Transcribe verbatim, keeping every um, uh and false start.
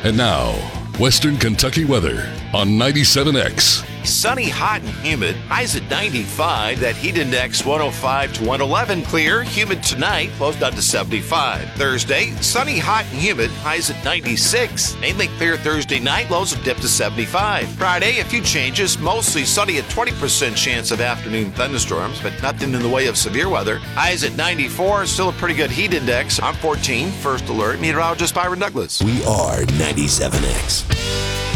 And now, Western Kentucky weather on ninety-seven X. Sunny, hot, and humid. Highs at ninety-five. That heat index one oh five to one eleven. Clear, humid tonight. Lows down to seventy-five. Thursday, sunny, hot, and humid. Highs at ninety-six. Mainly clear Thursday night. Lows will dip to seventy-five. Friday, a few changes. Mostly sunny at twenty percent chance of afternoon thunderstorms, but nothing in the way of severe weather. Highs at ninety-four. Still a pretty good heat index. I'm fourteen. First alert. Meteorologist Byron Douglas. We are ninety-seven X.